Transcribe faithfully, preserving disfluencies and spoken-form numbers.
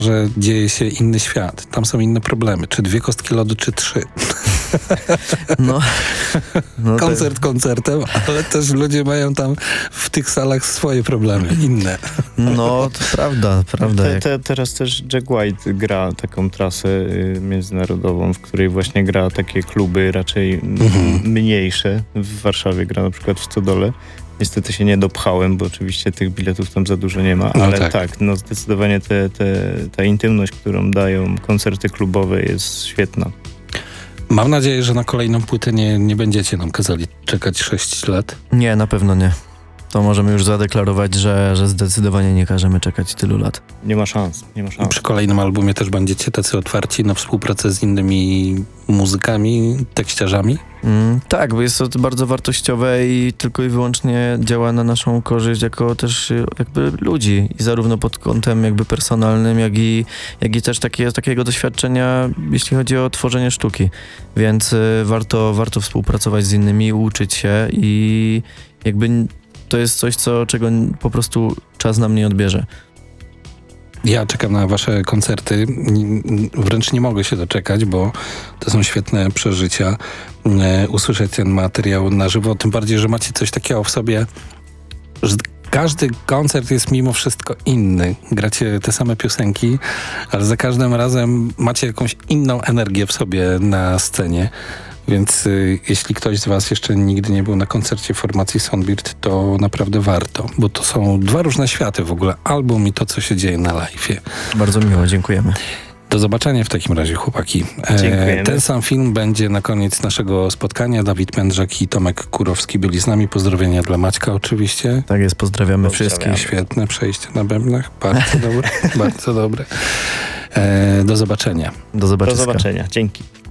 że dzieje się inny świat. Tam są inne problemy. Czy dwie kostki lodu, czy trzy. No, no Koncert to... koncertem, ale też ludzie mają tam w tych salach swoje problemy, inne. No, to prawda, prawda. Te, te, teraz też Jack White gra taką trasę y, międzynarodową, w której właśnie gra takie kluby raczej Mhm. m- mniejsze. W Warszawie gra na przykład w Stodole. Niestety się nie dopchałem, bo oczywiście tych biletów tam za dużo nie ma, No ale tak. tak, no zdecydowanie te, te, ta intymność, którą dają koncerty klubowe, jest świetna. Mam nadzieję, że na kolejną płytę nie, nie będziecie nam kazali czekać sześć lat. Nie, na pewno nie. To możemy już zadeklarować, że, że zdecydowanie nie każemy czekać tylu lat. Nie ma szans, nie ma I szans. przy kolejnym albumie też będziecie tacy otwarci na współpracę z innymi muzykami, tekściarzami? Mm, tak, bo jest to bardzo wartościowe i tylko i wyłącznie działa na naszą korzyść jako też y, jakby ludzi. I zarówno pod kątem jakby personalnym, jak i, jak i też takie, takiego doświadczenia, jeśli chodzi o tworzenie sztuki. Więc y, warto, warto współpracować z innymi, uczyć się i jakby to jest coś, co, czego po prostu czas nam nie odbierze. Ja czekam na wasze koncerty. Wręcz nie mogę się doczekać, bo to są świetne przeżycia. E, usłyszeć ten materiał na żywo, tym bardziej, że macie coś takiego w sobie, że każdy koncert jest mimo wszystko inny. Gracie te same piosenki, ale za każdym razem macie jakąś inną energię w sobie na scenie. Więc y, jeśli ktoś z was jeszcze nigdy nie był na koncercie formacji Songbird, to naprawdę warto, bo to są dwa różne światy w ogóle, album i to, co się dzieje na live'ie. Bardzo miło, dziękujemy. Do zobaczenia w takim razie, chłopaki. E, Dziękujemy. ten sam film będzie na koniec naszego spotkania. Dawid Pędrzak i Tomek Kurowski byli z nami. Pozdrowienia dla Maćka oczywiście. Tak jest, pozdrawiamy Pozdrawiamy. wszystkich. Świetne przejście na bębnach. Bardzo dobre, bardzo dobre. E, do zobaczenia. Do Do zobaczenia. zobaczenia, dzięki.